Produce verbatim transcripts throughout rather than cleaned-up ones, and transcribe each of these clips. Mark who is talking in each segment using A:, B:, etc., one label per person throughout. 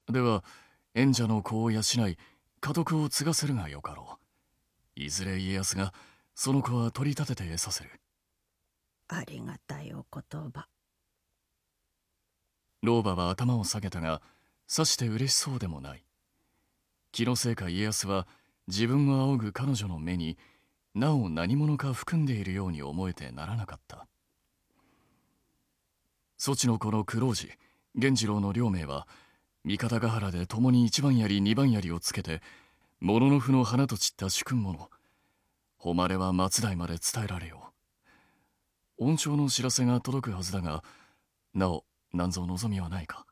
A: では縁者の子を養い家督を継がせるがよかろう。いずれ家康がその子は取り立てて得させる。
B: ありがたいお言葉。
A: 老婆は頭を下げたが、さして嬉しそうでもない。気のせいか家康は自分を仰ぐ彼女の目になお何者か含んでいるように思えてならなかった。そちの子の九郎次源次郎の両名は三方ヶ原で共に一番槍二番槍をつけてもののふの花と散った主君者誉れは末代まで伝えられよう。恩賞の知らせが届くはずだが、なお何ぞ望みはないか。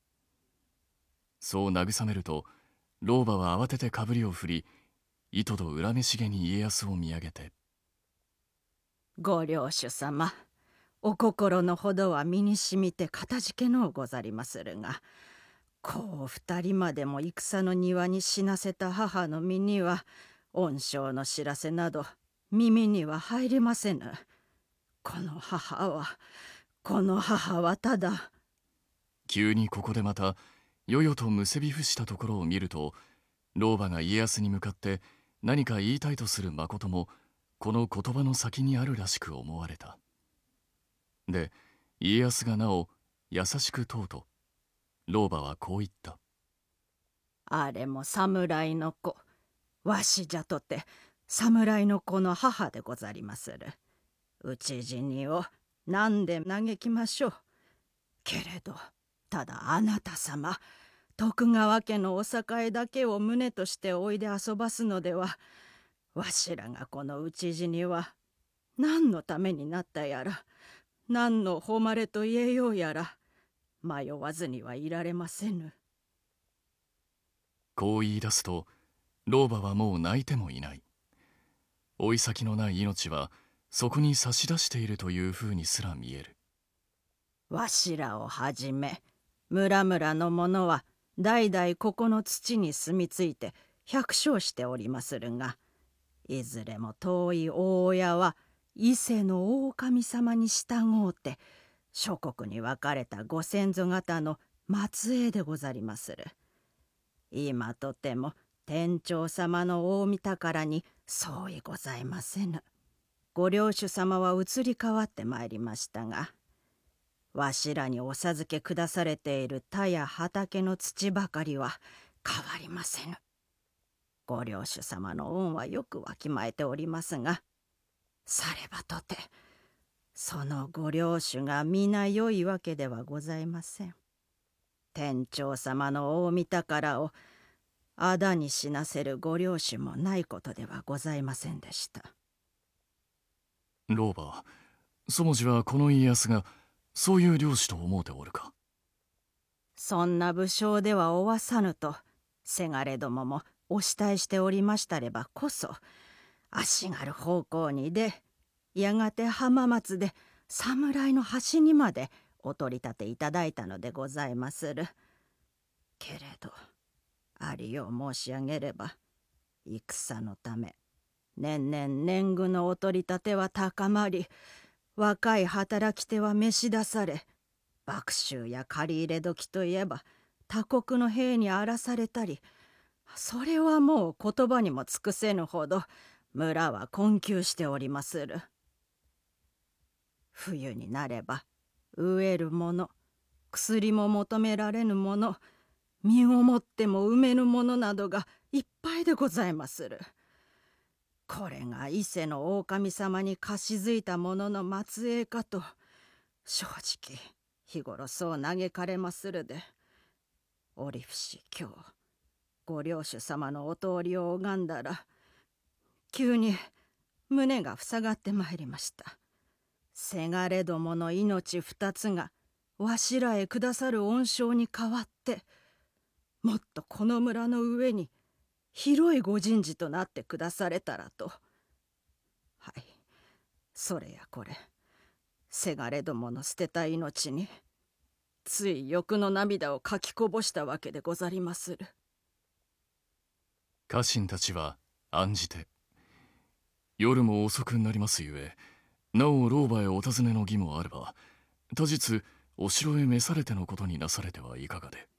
A: そう慰めると老婆は慌ててかぶりを振り、いとど恨めしげに家康を見上げて、
B: ご領主様、お心のほどは身にしみてかたじけのうござりまするが、こう二人までも戦の庭に死なせた母の身には恩賞の知らせなど耳には入りませぬ。この母はこの母はただ。
A: 急にここでまたよよとむせび伏したところを見ると、老婆が家康に向かって何か言いたいとする誠もこの言葉の先にあるらしく思われた。で家康がなお優しく問うと、老婆はこう言った。
B: あれも侍の子、わしじゃとて侍の子の母でござりまする。討ち死にを何で嘆きましょう。けれどただあなた様、徳川家のお栄だけを旨としておいで遊ばすのでは、わしらがこの討ち死には何のためになったやら、何の誉れと言えようやら、迷わずにはいられませぬ。
A: こう言い出すと老婆はもう泣いてもいない。追い先のない命はそこに差し出しているというふうにすら見える。
B: わしらをはじめ村々の者は代々ここの土に住み着いて百姓しておりまするが、いずれも遠い大親は伊勢の狼様に従うて諸国に分かれたご先祖方の末裔でござりまする。今とても天長様の大御宝に相違ございませぬ。ご領主様は移り変わってまいりましたが、わしらにお授けくだされている田や畑の土ばかりは変わりませぬ。ご領主様の恩はよくわきまえておりますが、さればとてそのご領主が皆良いわけではございません。天長様の大御宝をあだに死なせるご領主もないことではございませんでした。
A: 老婆、そもじはこの家康がそういう領主と思うておるか。
B: そんな武将ではおわさぬとせがれどももお慕いしておりましたればこそ、足軽方向に出、やがて浜松で侍の端にまでお取り立ていただいたのでございまする。けれどありよう申し上げれば、戦のため年々年貢のお取り立ては高まり、若い働き手は召し出され、麦秋や借り入れ時といえば他国の兵に荒らされたり、それはもう言葉にも尽くせぬほど村は困窮しておりまする。冬になれば飢えるもの、薬も求められぬもの、身をもっても埋めぬものなどがいっぱいでございまする。これが伊勢の狼様に貸し付いたものの末裔かと、正直日頃そう嘆かれまするで、折伏今日ご領主様のお通りを拝んだら、急に胸が塞がってまいりました。せがれどもの命二つがわしらへくださる恩賞に代わって、もっとこの村の上に広いご人事となってくだされたらと。はい、それやこれ、せがれどもの捨てた命につい欲の涙をかきこぼしたわけでござりまする。
A: 家臣たちは案じて、夜も遅くなりますゆえ、なお老婆へお尋ねの義もあれば、他日お城へ召されてのことになされてはいかがで。